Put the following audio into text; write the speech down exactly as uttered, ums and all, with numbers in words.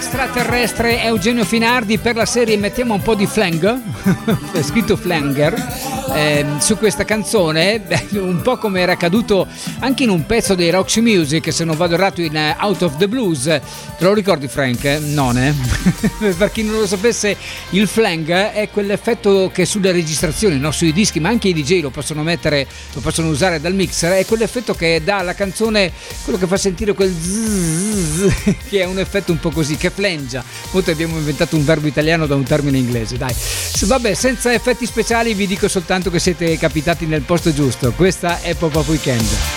Extraterrestre Eugenio Finardi per la serie Mettiamo un po' di flang, è scritto flanger, eh, su questa canzone, un po' come era accaduto anche in un pezzo dei Roxy Music, se non vado errato, in Out of the Blues. Te lo ricordi, Frank? Non eh? Per chi non lo sapesse, il flang è quell'effetto che sulle registrazioni, no? Sui dischi, ma anche i D J lo possono mettere, lo possono usare dal mixer, è quell'effetto che dà alla canzone, quello che fa sentire quel zzz, che è un effetto un po' così, che flengia. Molto abbiamo inventato un verbo italiano da un termine inglese, dai. Vabbè, senza effetti speciali vi dico soltanto che siete capitati nel posto giusto. Questa è Pop-Up Weekend.